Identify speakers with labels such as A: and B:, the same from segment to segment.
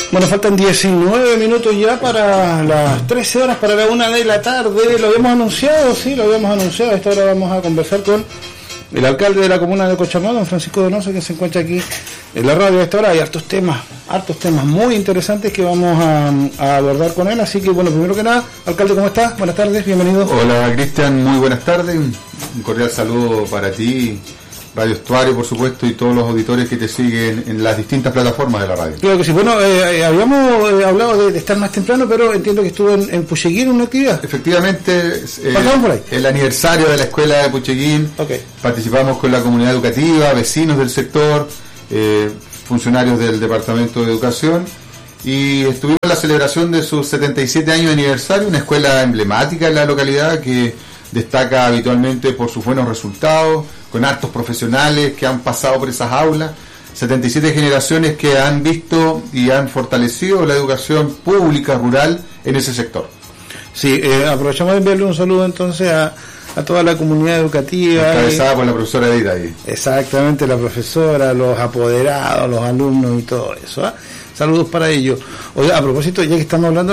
A: Bueno, faltan 19 minutos ya para las 13 horas, para la 1 de la tarde. Lo habíamos anunciado, sí, lo habíamos anunciado. A esta hora vamos a conversar con el alcalde de la comuna de Cochamó, don Francisco Donoso, que se encuentra aquí en la radio. A esta hora hay hartos temas muy interesantes que vamos a abordar con él. Así que, bueno, primero que nada, alcalde, ¿cómo está? Buenas tardes, bienvenido.
B: Hola, Cristian, muy buenas tardes. Un cordial saludo para ti, Radio Estuario, por supuesto, y todos los auditores que te siguen en las distintas plataformas de la radio.
A: Claro que sí. Bueno, habíamos hablado de estar más temprano, pero entiendo que estuvo en Pucheguín en una actividad.
B: Efectivamente,
A: pasamos por ahí.
B: El aniversario de la escuela de Pucheguín.
A: Okay.
B: Participamos con la comunidad educativa, vecinos del sector, funcionarios del Departamento de Educación, y estuvimos en la celebración de sus 77 años de aniversario, una escuela emblemática en la localidad que destaca habitualmente por sus buenos resultados, con hartos profesionales que han pasado por esas aulas, 77 generaciones que han visto y han fortalecido la educación pública rural en ese sector.
A: Sí, aprovechamos de enviarle un saludo entonces a toda la comunidad educativa.
B: Encabezada por la profesora Edith ahí.
A: Exactamente, la profesora, los apoderados, los alumnos y todo eso, ¿eh? Saludos para ellos. Oiga, a propósito, ya que estamos hablando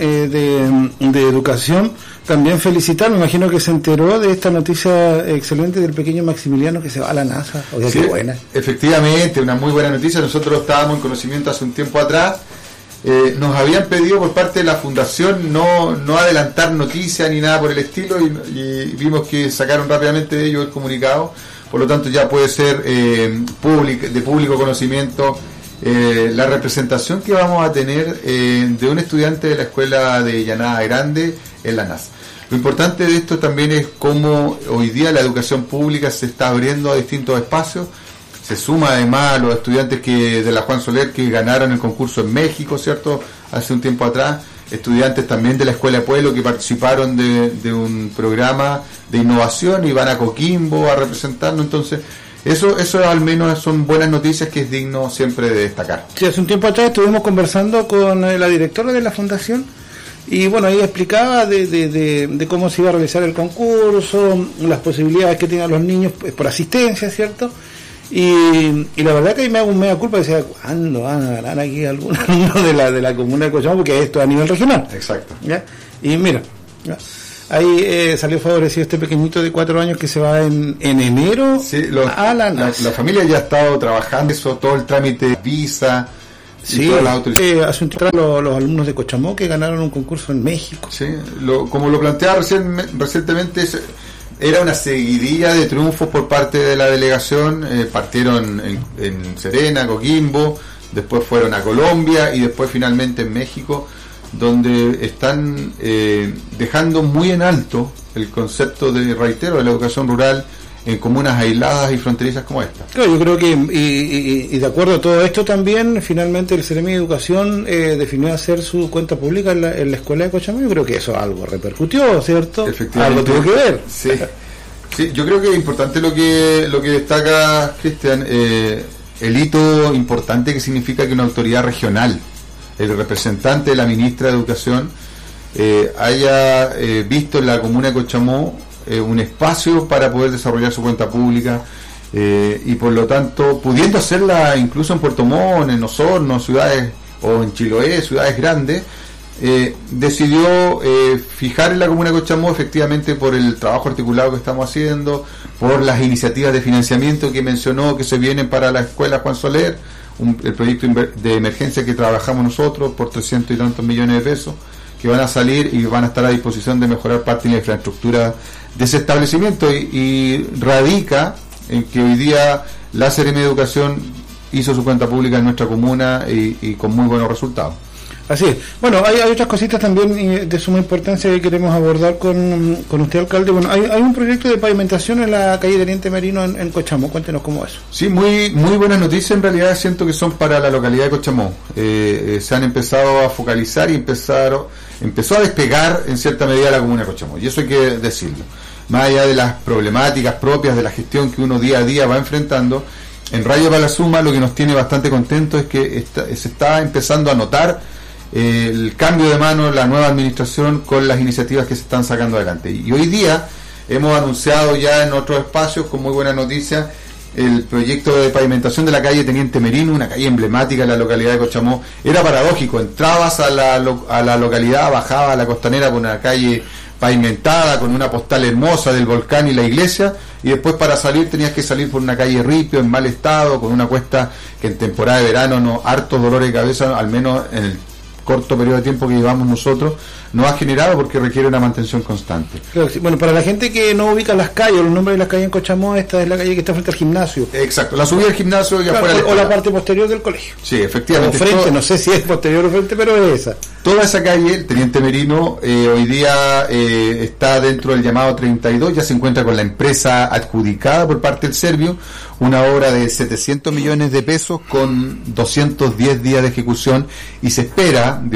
A: de educación, también felicitar, me imagino que se enteró de esta noticia excelente del pequeño Maximiliano que se va a la NASA. Oiga,
B: sí,
A: qué buena.
B: Efectivamente, una muy buena noticia. Nosotros estábamos en conocimiento hace un tiempo atrás. Nos habían pedido por parte de la fundación no adelantar noticias ni nada por el estilo, y vimos que sacaron rápidamente de ellos el comunicado. Por lo tanto, ya puede ser de público conocimiento la representación que vamos a tener de un estudiante de la escuela de Llanada Grande en la NASA. Lo importante de esto también es cómo hoy día la educación pública se está abriendo a distintos espacios. Se suma además a los estudiantes de la Juan Soler que ganaron el concurso en México, ¿cierto?, hace un tiempo atrás. Estudiantes también de la Escuela de Pueblo que participaron de un programa de innovación y van a Coquimbo a representarnos. Entonces, eso al menos son buenas noticias que es digno siempre de destacar.
A: Sí, hace un tiempo atrás estuvimos conversando con la directora de la fundación y bueno, ella explicaba de cómo se iba a realizar el concurso, las posibilidades que tienen los niños por asistencia, ¿cierto? Y la verdad que ahí me hago un mea culpa, decía, ¿cuándo van a ganar aquí algún alumno de la comuna de Cochamó? Porque esto es a nivel regional.
B: Exacto.
A: ¿Ya? Y mira, ¿ya? Ahí salió favorecido este pequeñito de 4 años que se va en enero,
B: sí,
A: a la NASA.
B: La familia ya ha estado trabajando eso, todo el trámite visa.
A: Sí, hace un tiempo los alumnos de Cochamó que ganaron un concurso en México.
B: Sí, como lo planteaba recientemente, era una seguidilla de triunfos por parte de la delegación. Partieron en Serena, Coquimbo, después fueron a Colombia y después finalmente en México, donde están dejando muy en alto el concepto de la educación rural en comunas aisladas y fronterizas como esta.
A: Claro, yo creo que, y de acuerdo a todo esto también, finalmente el Seremi de Educación definió hacer su cuenta pública en la escuela de Cochamó. Yo creo que eso algo repercutió, ¿cierto?
B: Efectivamente.
A: Algo tuvo que ver.
B: Sí, sí, yo creo que es importante lo que destaca Cristian, el hito importante que significa que una autoridad regional, el representante de la ministra de Educación, haya visto en la comuna de Cochamó un espacio para poder desarrollar su cuenta pública, y por lo tanto, pudiendo hacerla incluso en Puerto Montt, en Osorno, ciudades, o en Chiloé, ciudades grandes, decidió fijar en la comuna de Cochamó, efectivamente por el trabajo articulado que estamos haciendo, por las iniciativas de financiamiento que mencionó que se vienen para la escuela Juan Soler, el proyecto de emergencia que trabajamos nosotros por 300 y tantos millones de pesos, que van a salir y van a estar a disposición de mejorar parte de la infraestructura de ese establecimiento, y radica en que hoy día la Seremi de Educación hizo su cuenta pública en nuestra comuna y con muy buenos resultados.
A: Así es. Bueno, hay otras cositas también de suma importancia que queremos abordar con usted, alcalde. Bueno, hay un proyecto de pavimentación en la calle Teniente Merino en Cochamó. Cuéntenos cómo es.
B: Sí, muy buenas noticias. En realidad siento que son para la localidad de Cochamó. Se han empezado a focalizar y empezó a despegar en cierta medida la comuna de Cochamó. Y eso hay que decirlo. Más allá de las problemáticas propias de la gestión que uno día a día va enfrentando, en Rayo Palazuma lo que nos tiene bastante contentos es que se está empezando a notar el cambio de mano, la nueva administración con las iniciativas que se están sacando adelante. Y hoy día hemos anunciado ya en otros espacios con muy buena noticia el proyecto de pavimentación de la calle Teniente Merino, una calle emblemática en la localidad de Cochamó. Era paradójico, entrabas a la localidad, bajabas a la costanera por una calle pavimentada con una postal hermosa del volcán y la iglesia, y después para salir tenías que salir por una calle ripio, en mal estado, con una cuesta que en temporada de verano hartos dolores de cabeza, al menos en el corto periodo de tiempo que llevamos nosotros, nos ha generado porque requiere una mantención constante.
A: Claro, sí. Bueno, para la gente que no ubica las calles, los nombres de las calles en Cochamó, esta es la calle que está frente al gimnasio.
B: Exacto, la subida al gimnasio y
A: claro,
B: afuera
A: o la parte posterior del colegio.
B: Sí, efectivamente.
A: O frente, no sé si es posterior o frente, pero es esa.
B: Toda esa calle, el Teniente Merino, hoy día está dentro del llamado 32, ya se encuentra con la empresa adjudicada por parte del Servio, una obra de 700 millones de pesos con 210 días de ejecución, y se espera